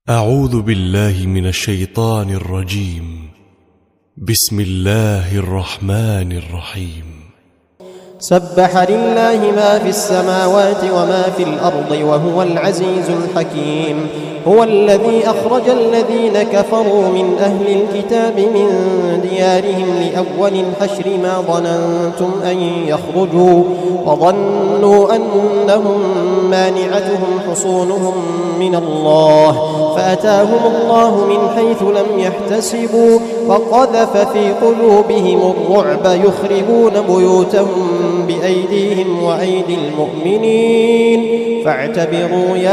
أعوذ بالله من الشيطان الرجيم. بسم الله الرحمن الرحيم. سبح لله ما في السماوات وما في الأرض وهو العزيز الحكيم. هو الذي أخرج الذين كفروا من أهل الكتاب من ديارهم لأول الحشر ما ظننتم أن يخرجوا وظنوا أنهم مانعتهم حصونهم من الله فأتاهم الله من حيث لم يحتسبوا فقذف في قلوبهم الرعب يخربون بيوتهم بأيديهم وأيدي المؤمنين فاعتبروا